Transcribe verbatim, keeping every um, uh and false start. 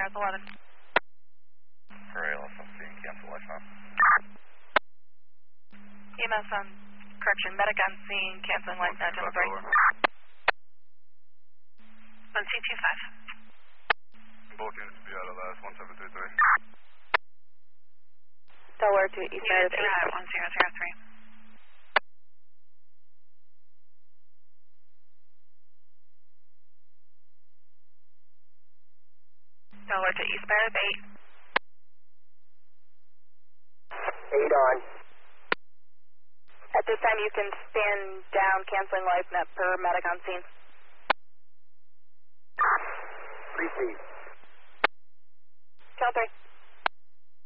Paris eleven. For A L S M C, cancel life now. E M S on, correction, medic on scene, canceling life now, Delta three. On C two five. Both units be out of last, one seven three three. Delaware to east side of eight. one zero zero three. Delaware to east side of eight. eight on. At this time you can stand down, canceling life net per medic on scene. Receive. Cal three.